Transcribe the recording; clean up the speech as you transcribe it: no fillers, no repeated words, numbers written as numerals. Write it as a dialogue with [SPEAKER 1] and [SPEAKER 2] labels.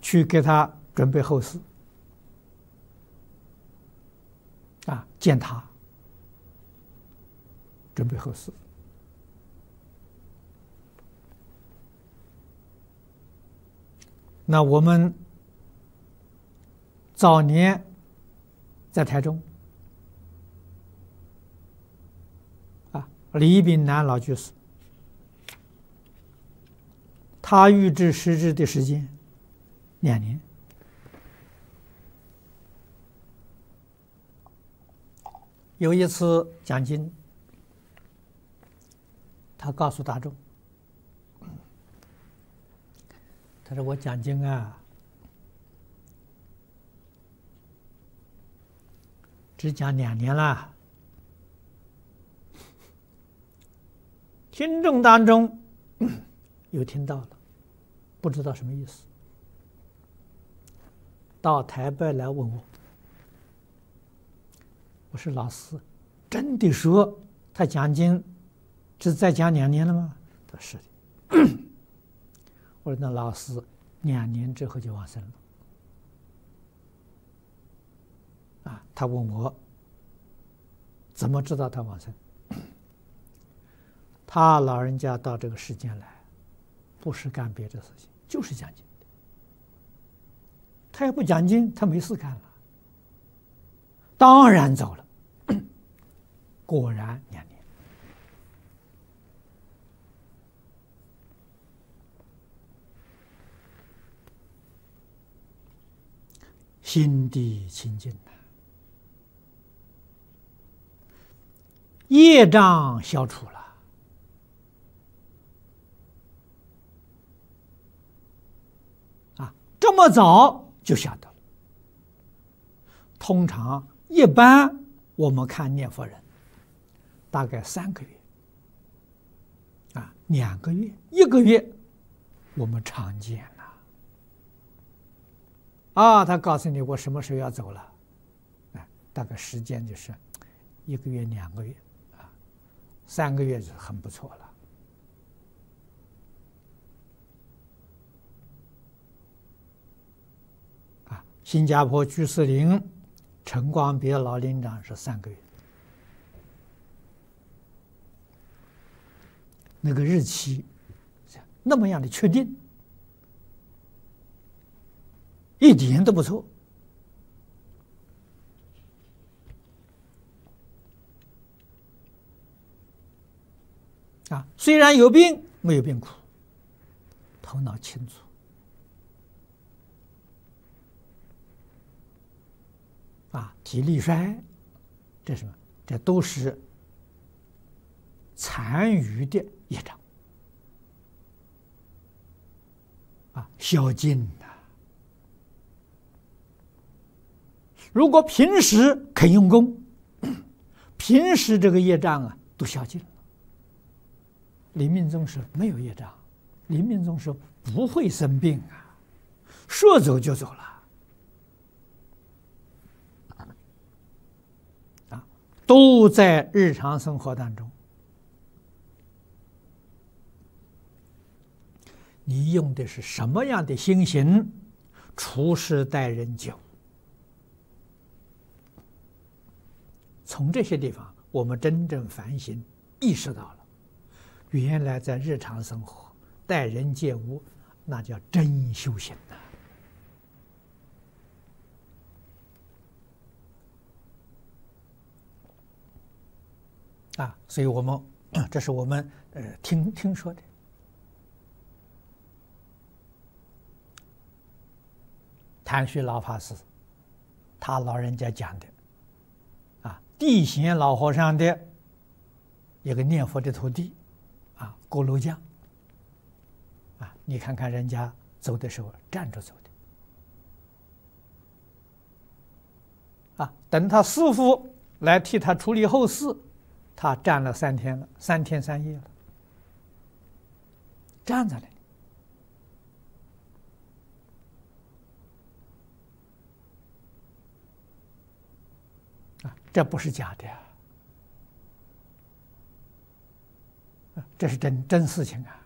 [SPEAKER 1] 去给他准备后事，见他，准备后事。那我们早年在台中，李炳南老居士，他预知时至的时间2年。有一次讲经，他告诉大众，他说：“我讲经啊，只讲2年了，听众当中有听到了，不知道什么意思，到台北来问我。我说老师，真的说他讲经只再讲2年了吗？”他说是的。我说那老师2年之后就往生了。他问我怎么知道他往生？他老人家到这个世间来，不是干别的事情，就是讲经的。他也不讲经，他没事干了，当然走了。果然2年。心地清净呐，业障消除了，这么早就晓得了。通常一般我们看念佛人，大概3个月，2个月、1个月，我们常见了。他告诉你我什么时候要走了，大概时间就是1个月、2个月，3个月就很不错了。新加坡居士林陈光别老林长是3个月。那个日期那么样的确定，一点都不错。虽然有病，没有病苦，头脑清楚。体力衰，这是什么？这都是残余的业障消尽呐。如果平时肯用功，平时这个业障都消尽了。临命终时没有业障，临命终时不会生病说走就走了。都在日常生活当中，你用的是什么样的心行处事待人接物？从这些地方，我们真正反省，意识到了，原来在日常生活待人接物，那叫真修行所以我们这是我们听说的。谭旭老法师，他老人家讲的地贤老和尚的一个念佛的徒弟锅炉匠你看看人家走的时候站着走的等他师父来替他处理后事，他站了3天了，3天3夜了，站在那里这不是假的这是真事情